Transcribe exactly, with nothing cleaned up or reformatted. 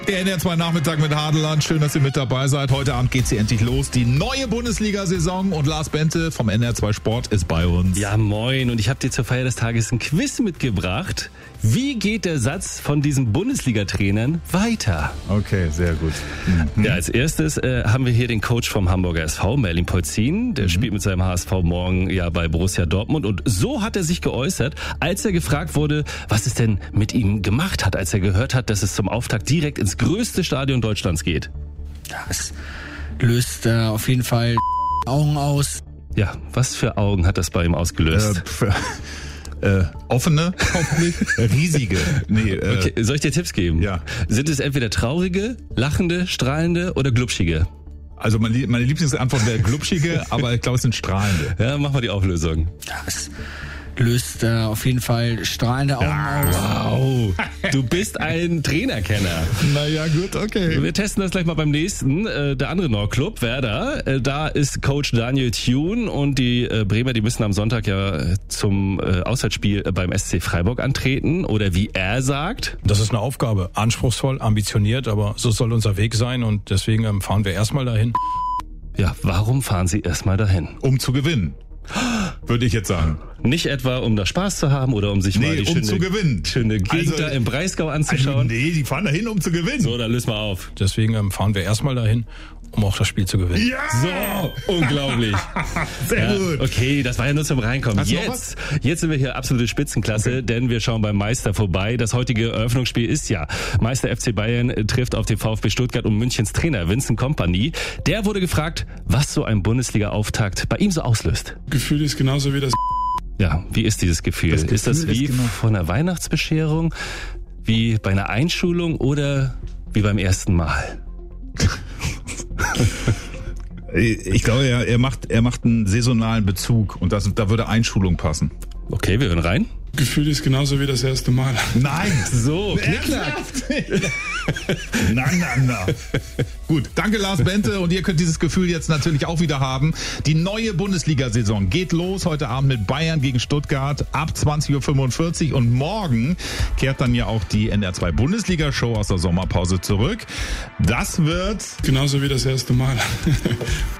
Der N R zwei Nachmittag mit Hadeland. Schön, dass ihr mit dabei seid. Heute Abend geht sie endlich los. Die neue Bundesliga-Saison. Und Lars Bente vom N R zwei Sport ist bei uns. Ja, moin. Und ich habe dir zur Feier des Tages ein Quiz mitgebracht. Wie geht der Satz von diesen Bundesliga-Trainern weiter? Okay, sehr gut. Mhm. Ja, als erstes äh, haben wir hier den Coach vom Hamburger S V, Merlin Polzin. Der mhm. spielt mit seinem H S V morgen ja bei Borussia Dortmund. Und so hat er sich geäußert, als er gefragt wurde, was es denn mit ihm gemacht hat, als er gehört hat, dass es zum Auftakt direkt ins größte Stadion Deutschlands geht. Ja, es löst äh, auf jeden Fall Augen aus. Ja, was für Augen hat das bei ihm ausgelöst? Äh, für, äh, offene, hoffentlich. Riesige. Nee, äh, okay, soll ich dir Tipps geben? Ja. Sind es entweder traurige, lachende, strahlende oder glubschige? Also meine, meine Lieblingsantwort wäre glubschige, aber ich glaube, es sind strahlende. Ja, mach mal die Auflösung. Ja, es löst äh, auf jeden Fall strahlende Augen Ja, aus. Wow, du bist ein Trainerkenner. Naja, gut, okay. Wir testen das gleich mal beim nächsten. Äh, der andere Nordclub, Werder, äh, da ist Coach Daniel Thune und die äh, Bremer, die müssen am Sonntag ja zum äh, Auswärtsspiel beim S C Freiburg antreten. Oder wie er sagt. Das ist eine Aufgabe, anspruchsvoll, ambitioniert, aber so soll unser Weg sein und deswegen ähm, fahren wir erstmal dahin. Ja, warum fahren sie erstmal dahin? Um zu gewinnen, würde ich jetzt sagen. Nicht etwa, um da Spaß zu haben oder um sich Nee, mal die um schöne, zu gewinnen. schöne Gegend Also, da im Breisgau Also, anzuschauen. nee, die fahren dahin, um zu gewinnen. So, dann lösen wir auf. Deswegen ähm, fahren wir erstmal dahin, um auch das Spiel zu gewinnen. Ja! So, unglaublich. Sehr Ja, gut. okay, das war ja nur zum Reinkommen. Hast du noch Jetzt, jetzt sind wir hier absolute Spitzenklasse, Okay. denn wir schauen beim Meister vorbei. Das heutige Eröffnungsspiel ist ja Meister F C Bayern äh, trifft auf den VfB Stuttgart und Münchens Trainer Vincent Kompany. Der wurde gefragt, was so ein Bundesliga-Auftakt bei ihm so auslöst. Gefühl ist genauso wie das. Ja, wie ist dieses Gefühl? Das Gefühl ist das wie ist genau- von einer Weihnachtsbescherung, wie bei einer Einschulung oder wie beim ersten Mal? Ich glaube, er, er macht, er macht einen saisonalen Bezug und das, da würde Einschulung passen. Okay, wir hören rein. Gefühl ist genauso wie das erste Mal. Nein! So, Ernsthaft? Na, na, na. Gut, danke Lars Bente und ihr könnt dieses Gefühl jetzt natürlich auch wieder haben. Die neue Bundesliga-Saison geht los heute Abend mit Bayern gegen Stuttgart ab zwanzig Uhr fünfundvierzig und morgen kehrt dann ja auch die N R zwei Bundesliga-Show aus der Sommerpause zurück. Das wird Genauso wie das erste Mal.